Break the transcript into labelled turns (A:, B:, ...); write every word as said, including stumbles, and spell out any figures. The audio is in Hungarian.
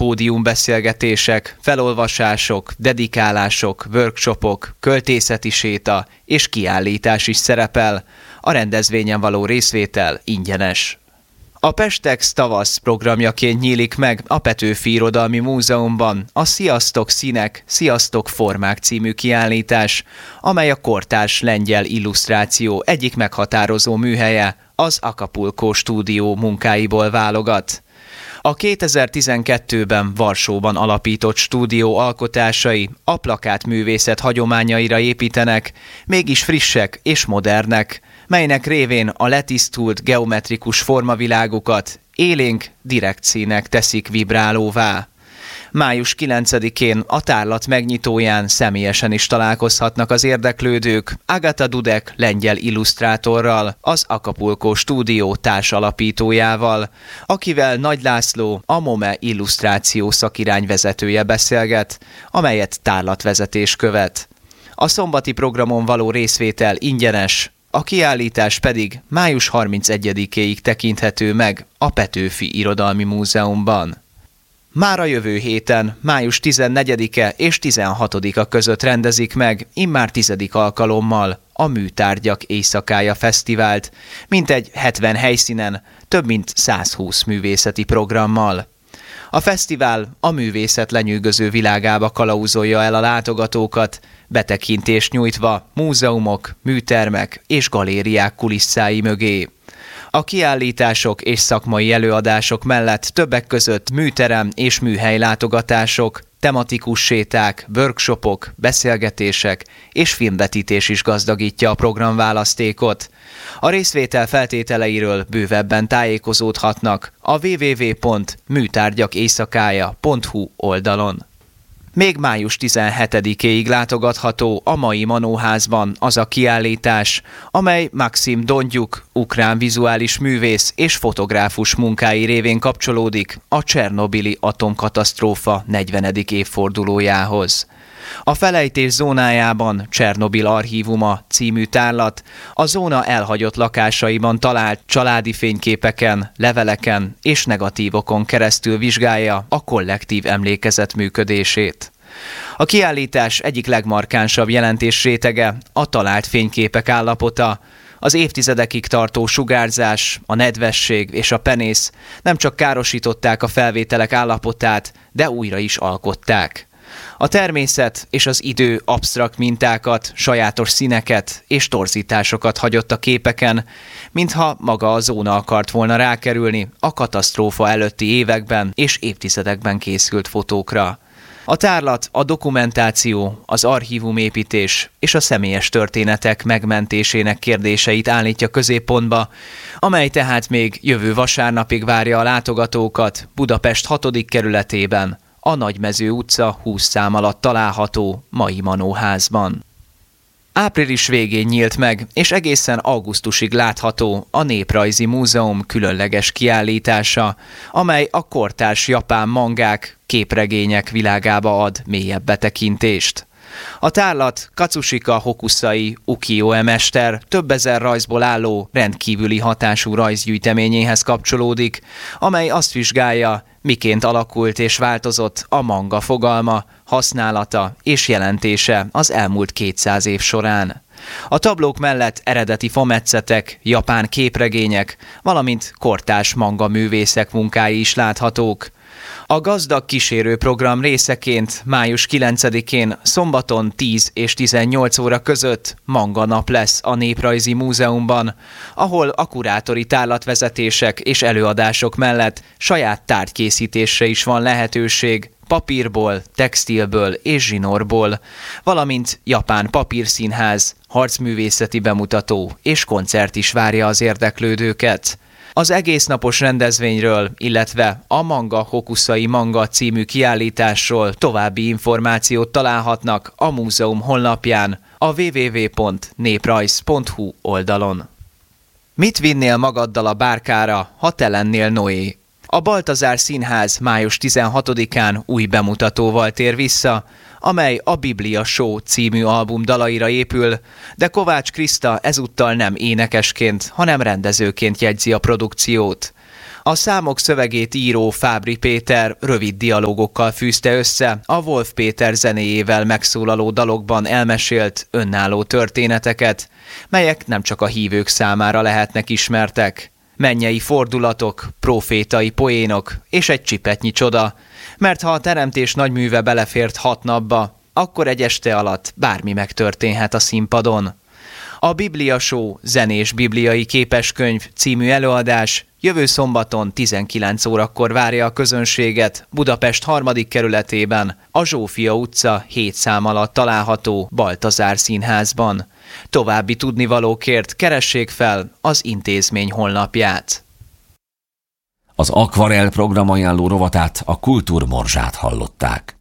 A: pódiumbeszélgetések, felolvasások, dedikálások, workshopok, költészeti séta és kiállítás is szerepel. A rendezvényen való részvétel ingyenes. A Pestex tavasz programjaként nyílik meg a Petőfi Irodalmi Múzeumban a Sziasztok színek, sziasztok formák című kiállítás, amely a kortárs lengyel illusztráció egyik meghatározó műhelye, az Acapulco stúdió munkáiból válogat. A kétezer-tizenkettőben Varsóban alapított stúdió alkotásai a plakátművészet hagyományaira építenek, mégis frissek és modernek, melynek révén a letisztult geometrikus formavilágukat élénk, direkt színek teszik vibrálóvá. május kilencedikén a tárlat megnyitóján személyesen is találkozhatnak az érdeklődők Agata Dudek lengyel illusztrátorral, az Acapulco stúdió társalapítójával, akivel Nagy László, a MOME illusztráció szakirányvezetője beszélget, amelyet tárlatvezetés követ. A szombati programon való részvétel ingyenes, a kiállítás pedig május harmincegyedikéig tekinthető meg a Petőfi Irodalmi Múzeumban. Már a jövő héten, május tizennegyedike és tizenhatodika között rendezik meg immár tizedik alkalommal a Műtárgyak Éjszakája Fesztivált, mintegy hetven helyszínen, több mint százhúsz művészeti programmal. A fesztivál a művészet lenyűgöző világába kalauzolja el a látogatókat, betekintést nyújtva múzeumok, műtermek és galériák kulisszái mögé. A kiállítások és szakmai előadások mellett többek között műterem és műhely látogatások, tematikus séták, workshopok, beszélgetések és filmvetítés is gazdagítja a programválasztékot. A részvétel feltételeiről bővebben tájékozódhatnak a double-u double-u double-u pont műtárgyak éjszakája pont hu oldalon. Még május tizenhetedikéig látogatható a mai Manóházban az a kiállítás, amely Maxim Dondyuk, ukrán vizuális művész és fotográfus munkái révén kapcsolódik a csernobili atomkatasztrófa negyvenedik évfordulójához. A felejtés zónájában Csernobil archívuma című tárlat a zóna elhagyott lakásaiban talált családi fényképeken, leveleken és negatívokon keresztül vizsgálja a kollektív emlékezet működését. A kiállítás egyik legmarkánsabb jelentésrétege a talált fényképek állapota. Az évtizedekig tartó sugárzás, a nedvesség és a penész nem csak károsították a felvételek állapotát, de újra is alkották. A természet és az idő absztrakt mintákat, sajátos színeket és torzításokat hagyott a képeken, mintha maga a zóna akart volna rákerülni a katasztrófa előtti években és évtizedekben készült fotókra. A tárlat a dokumentáció, az archívumépítés és a személyes történetek megmentésének kérdéseit állítja középpontba, amely tehát még jövő vasárnapig várja a látogatókat Budapest hatodik kerületében, a Nagymező utca húsz szám alatt található mai Manóházban. Április végén nyílt meg, és egészen augusztusig látható a Néprajzi Múzeum különleges kiállítása, amely a kortárs japán mangák, képregények világába ad mélyebb betekintést. A tárlat Katsushika Hokusai ukiyo-e mester több ezer rajzból álló rendkívüli hatású rajzgyűjteményéhez kapcsolódik, amely azt vizsgálja, miként alakult és változott a manga fogalma, használata és jelentése az elmúlt kétszáz év során. A tablók mellett eredeti fametszetek, japán képregények, valamint kortárs manga művészek munkái is láthatók. A gazdag kísérőprogram részeként május kilencedikén szombaton tíz és tizennyolc óra között manga nap lesz a Néprajzi Múzeumban, ahol a kurátori tárlatvezetések és előadások mellett saját tárgykészítésre is van lehetőség, papírból, textilből és zsinórból, valamint japán papírszínház, harcművészeti bemutató és koncert is várja az érdeklődőket. Az egésznapos rendezvényről, illetve a Manga Hokusai Manga című kiállításról további információt találhatnak a múzeum honlapján, a double-u double-u double-u pont néprajz pont hu oldalon. Mit vinnél magaddal a bárkára, ha te lennél Noé? A Baltazár Színház május tizenhatodikán új bemutatóval tér vissza, amely a Biblia Show című album dalaira épül, de Kovács Kriszta ezúttal nem énekesként, hanem rendezőként jegyzi a produkciót. A számok szövegét író Fábry Péter rövid dialógokkal fűzte össze a Wolf Péter zenéjével megszólaló dalokban elmesélt önálló történeteket, melyek nem csak a hívők számára lehetnek ismertek. Mennyei fordulatok, profétai poénok és egy csipetnyi csoda, mert ha a teremtés nagyműve belefért hat napba, akkor egy este alatt bármi megtörténhet a színpadon. A Biblia Show zenés bibliai képeskönyv című előadás jövő szombaton tizenkilenc órakor várja a közönséget Budapest harmadik kerületében, a Zsófia utca hét szám alatt található Baltazár Színházban. További tudnivalókért keressék fel az intézmény honlapját.
B: Az Akvarell programajánló rovatát, a Kultúrmorzsát hallották.